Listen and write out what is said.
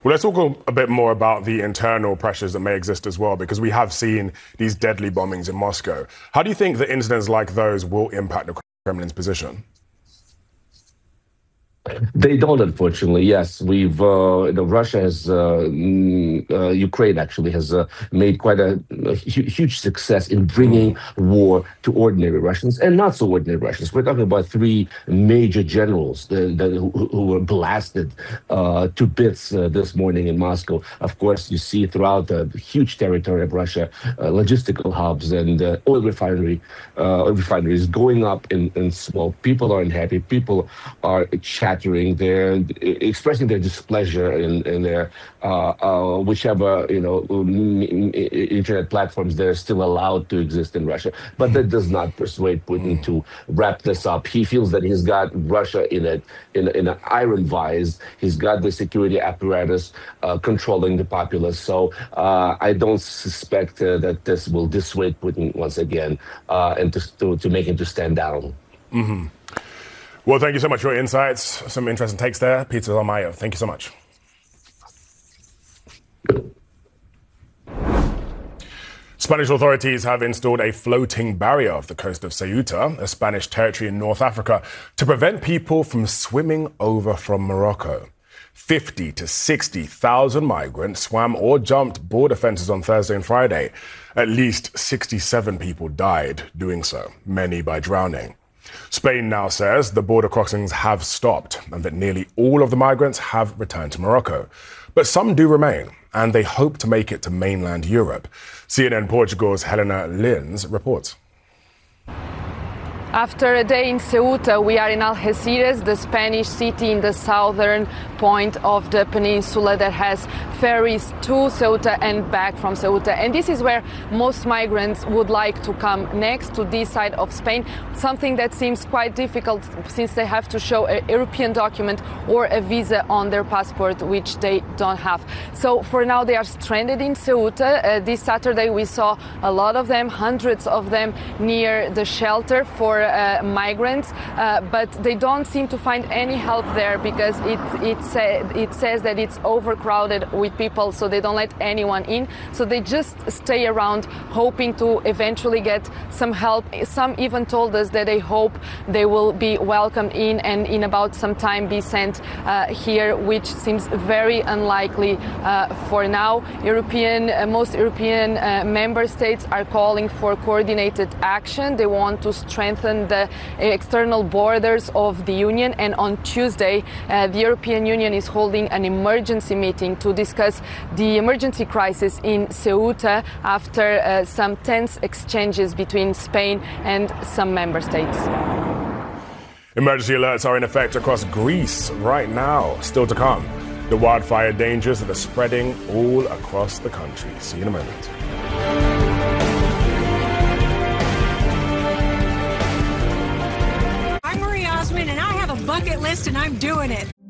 Well, let's talk a bit more about the internal pressures that may exist as well, because we have seen these deadly bombings in Moscow. How do you think that incidents like those will impact the Kremlin's position? They don't, unfortunately. Yes, Russia has, Ukraine actually has made quite a huge success in bringing war to ordinary Russians and not so ordinary Russians. We're talking about three major generals who were blasted to bits this morning in Moscow. Of course, you see throughout the huge territory of Russia, logistical hubs and oil refineries going up in smoke. People are unhappy. People are chattering. They're expressing their displeasure in their whichever internet platforms they're still allowed to exist in Russia. But that does not persuade Putin to wrap this up. He feels that he's got Russia in an iron vise. He's got the security apparatus controlling the populace. So I don't suspect that this will dissuade Putin once again and to make him to stand down. Mm-hmm. Well, thank you so much for your insights. Some interesting takes there. Peter Zalmayev, thank you so much. Spanish authorities have installed a floating barrier off the coast of Ceuta, a Spanish territory in North Africa, to prevent people from swimming over from Morocco. 50 to 60,000 migrants swam or jumped border fences on Thursday and Friday. At least 67 people died doing so, many by drowning. Spain now says the border crossings have stopped and that nearly all of the migrants have returned to Morocco. But some do remain, and they hope to make it to mainland Europe. CNN Portugal's Helena Lins reports. After a day in Ceuta, we are in Algeciras, the Spanish city in the southern point of the peninsula that has ferries to Ceuta and back from Ceuta. And this is where most migrants would like to come next, to this side of Spain, something that seems quite difficult since they have to show a European document or a visa on their passport, which they don't have. So for now, they are stranded in Ceuta. This Saturday, we saw a lot of them, hundreds of them, near the shelter for migrants, but they don't seem to find any help there because it says that it's overcrowded with people, so they don't let anyone in. So they just stay around hoping to eventually get some help. Some even told us that they hope they will be welcomed in and in about some time be sent here, which seems very unlikely for now. Most European member states are calling for coordinated action. They want to strengthen the external borders of the Union, and on Tuesday the European Union is holding an emergency meeting to discuss the emergency crisis in Ceuta after some tense exchanges between Spain and some member states. Emergency alerts are in effect across Greece right now, still to come. The wildfire dangers that are spreading all across the country. See you in a moment. And I have a bucket list and I'm doing it.